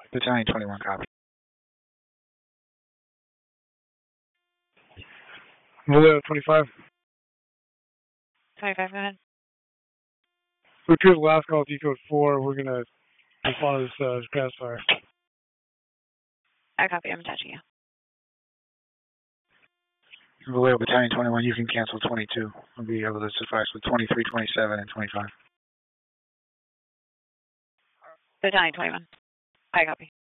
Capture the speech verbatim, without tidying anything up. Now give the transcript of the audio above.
Battalion twenty-one, copy. Vallejo twenty-five. twenty-five, go ahead. Repeat the last call, decode four. We're going to respond to this, uh, this pass fire. I copy. I'm attaching you. Vallejo Battalion twenty-one, you can cancel twenty-two. I'll be able to suffice with twenty-three, twenty-seven, and twenty-five. Battalion twenty-one. I copy.